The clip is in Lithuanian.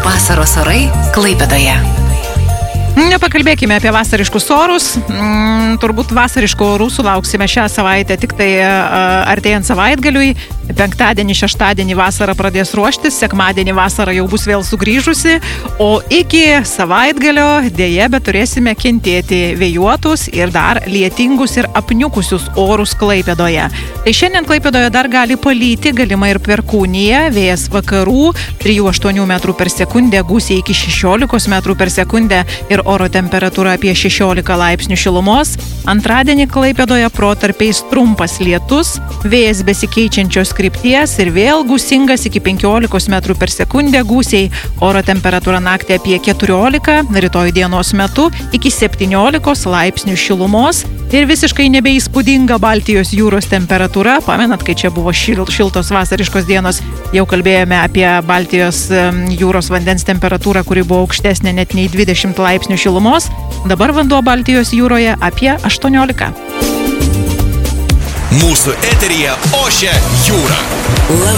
Vasaros orai Klaipėdoje. Pakalbėkime apie vasariškus orus. Turbūt vasariškų orų sulauksime šią savaitę, tik tai artėjant savaitgaliui. Penktadienį, šeštadienį vasara pradės ruoštis, sekmadienį vasara jau bus vėl sugrįžusi, o iki savaitgalio dėje bet turėsime kentėti vėjuotus ir dar lietingus ir apniukusius orus Klaipėdoje. Tai šiandien Klaipėdoje dar gali palyti, galima ir perkūnija, vėjas vakarų 3-8 metrų per sekundę, gūsiai iki 16 metrų per sekundę ir oro temperatūra apie 16 laipsnių šilumos. Antradienį Klaipėdoje protarpiais trumpas lietus, vėjas besikeičiančios krypties ir vėl gūsingas iki 15 metrų per sekundę gūsiai, oro temperatūra naktį apie 14, rytoj dienos metu iki 17 laipsnių šilumos ir visiškai nebeįspūdinga Baltijos jūros temperatūra. Pamenat, kai čia buvo šiltos vasariškos dienos, jau kalbėjome apie Baltijos jūros vandens temperatūrą, kuri buvo aukštesnė net nei 20 laipsnių šilumos. Dabar vanduo Baltijos jūroje apie 18. Mūsų eteryje ošia jūra.